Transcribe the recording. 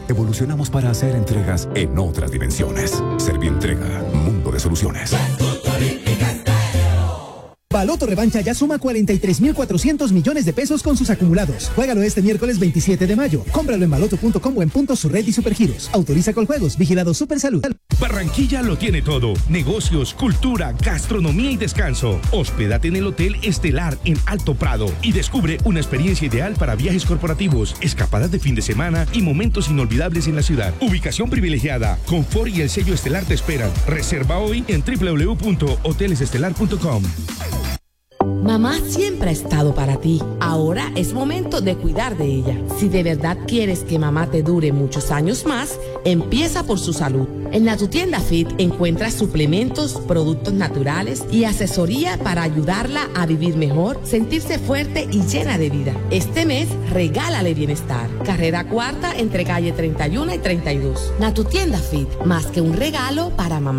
evolucionamos para hacer entregas en otras dimensiones. Servientrega, mundo de soluciones. Baloto Revancha ya suma 43.400 millones de pesos con sus acumulados. Juégalo este miércoles 27 de mayo. Cómpralo en baloto.com o en puntos Surred y Supergiros. Autoriza Coljuegos. Vigilado Supersalud. Barranquilla lo tiene todo. Negocios, cultura, gastronomía y descanso. Hospédate en el Hotel Estelar en Alto Prado y descubre una experiencia ideal para viajes corporativos, escapadas de fin de semana y momentos inolvidables en la ciudad. Ubicación privilegiada. Confort y el sello Estelar te esperan. Reserva hoy en www.hotelesestelar.com. Mamá siempre ha estado para ti. Ahora es momento de cuidar de ella. Si de verdad quieres que mamá te dure muchos años más, empieza por su salud. En la Tu Tienda Fit encuentras suplementos, productos naturales y asesoría para ayudarla a vivir mejor, sentirse fuerte y llena de vida. Este mes, regálale bienestar. Carrera Cuarta entre calle 31 y 32. La Tu Tienda Fit, más que un regalo para mamá.